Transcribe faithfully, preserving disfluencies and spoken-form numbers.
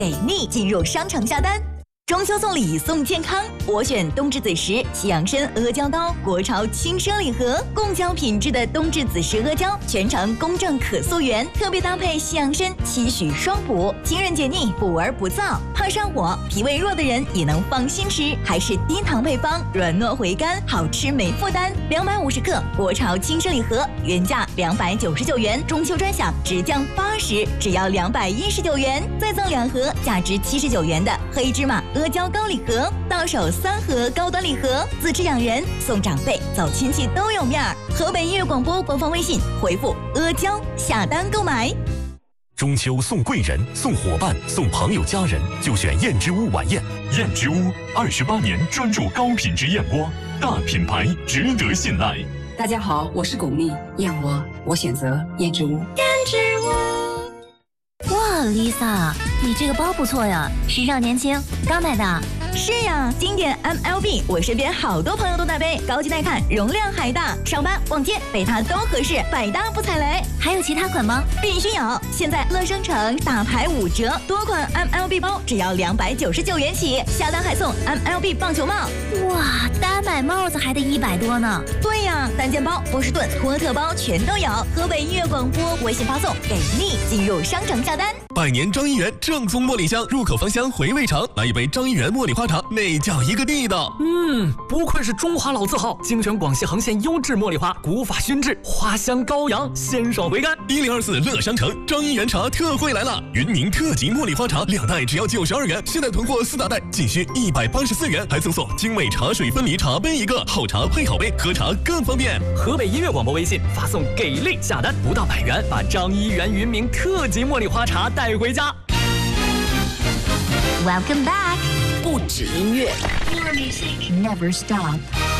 给力进入商城下单。中秋送礼送健康，我选冬至子时西洋参阿胶糕，国潮轻奢礼盒，贡胶品质的冬至子时阿胶，全程公正可溯源，特别搭配西洋参，期许双补，清润解腻，补而不燥，怕上火、脾胃弱的人也能放心吃，还是低糖配方，软糯回甘，好吃没负担。两百五十克国潮轻奢礼盒，原价两百九十九元，中秋专享直降八十，只要两百一十九元，再赠两盒价值七十九元的黑芝麻阿胶糕礼盒，到手三盒高端礼盒，自制养人送长辈走亲戚都有面儿。河北音乐广播官方微信回复阿胶下单购买。 中秋送贵人、送伙伴、送朋友家人，就选燕之屋晚宴。燕之屋二十八年专注高品质燕窝，大品牌值得信赖。 大家好，我是巩俐，燕窝我选择燕之屋。 燕之屋。 哇 ，Lisa， 你这个包不错呀，时尚年轻，刚买的。 是呀，经典 M L B， 我身边好多朋友都带背，高级耐看，容量还大，上班逛街背它都合适，百搭不踩雷。 还有其他款吗？ 必须有！现在乐商城大牌五折，多款 M L B 包只要两百九十九元起，下单还送 M L B 棒球帽。 哇，单买帽子还得一百多呢。 对呀，单肩包、波士顿、托特包全都有。河北音乐广播微信发送给力，进入商城下单。 百年张一元正宗茉莉香，入口芳香，回味长。来一杯张一元茉莉花茶，那叫一个地道。 嗯，不愧是中华老字号，精选广西恒县优质茉莉花，古法熏制，花香高扬，鲜爽回甘。 一零二四乐商城张一元茶特惠来了，云宁特级茉莉花茶两袋只要九十二元，现在囤货四大袋仅需一百八十四元，还赠送精美茶水分离茶杯一个，好茶配好杯，喝茶更方便。 河北音乐广播微信发送给力下单，不到百元，把张一元云明特级茉莉花茶带回家。 Welcome back， 不止音乐 Your music never stop。